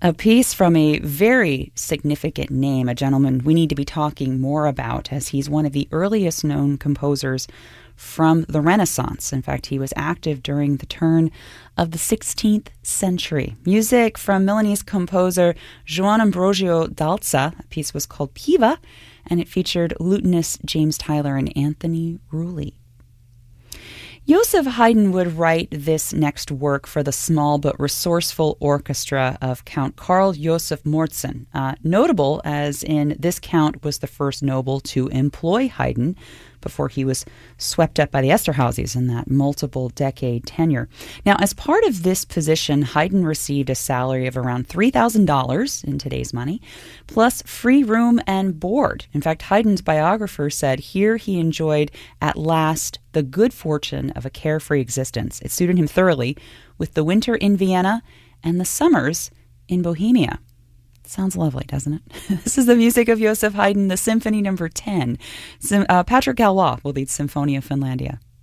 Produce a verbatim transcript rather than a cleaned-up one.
A piece from a very significant name, a gentleman we need to be talking more about, as he's one of the earliest known composers from the Renaissance. In fact, he was active during the turn of the sixteenth century. Music from Milanese composer Juan Ambrogio Dalza. A piece was called Piva, and it featured lutenist James Tyler and Anthony Rulli. Joseph Haydn would write this next work for the small but resourceful orchestra of Count Karl Joseph Morzen. Uh, notable as in this count was the first noble to employ Haydn before he was swept up by the Esterházys in that multiple-decade tenure. Now, as part of this position, Haydn received a salary of around three thousand dollars in today's money, plus free room and board. In fact, Haydn's biographer said here he enjoyed, at last, the good fortune of a carefree existence. It suited him thoroughly, with the winter in Vienna and the summers in Bohemia. Sounds lovely, doesn't it? This is the music of Joseph Haydn, the Symphony Number ten. Sim- uh, Patrick Galois will lead Symphonia Finlandia.